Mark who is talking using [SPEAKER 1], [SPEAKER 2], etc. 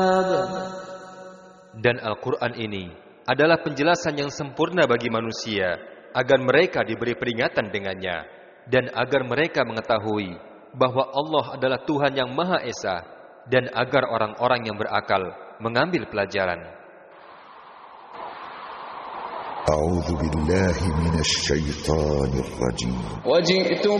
[SPEAKER 1] Dan Al-Quran ini adalah penjelasan yang sempurna bagi manusia, agar mereka diberi peringatan dengannya, dan agar mereka mengetahui bahwa Allah adalah Tuhan yang Maha Esa, dan agar orang-orang yang berakal mengambil pelajaran.
[SPEAKER 2] A'udzu billahi minasy syaithanir rajim.
[SPEAKER 3] Waji'tu